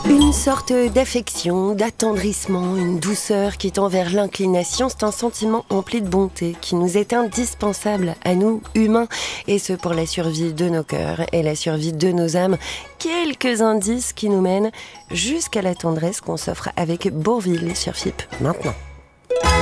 Une sorte d'affection, d'attendrissement, une douceur qui tend vers l'inclination, c'est un sentiment empli de bonté qui nous est indispensable à nous, humains, et ce pour la survie de nos cœurs et la survie de nos âmes. Quelques indices qui nous mènent jusqu'à la tendresse qu'on s'offre avec Bourvil sur FIP maintenant.